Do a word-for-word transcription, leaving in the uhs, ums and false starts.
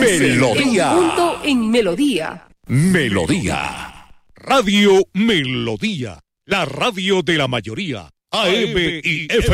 Melodía. En punto en Melodía. Melodía. Radio Melodía. La radio de la mayoría. A M y F